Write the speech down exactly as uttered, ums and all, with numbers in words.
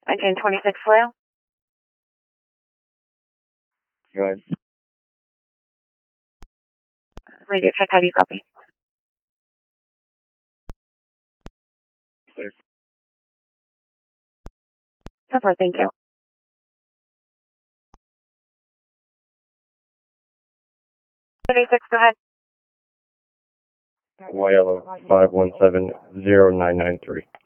nineteen twenty-six flu. Go ahead. Radio check, how do you copy? Clear. So far, thank you. thirty-six, go ahead. Y L O five one seven zero nine nine three.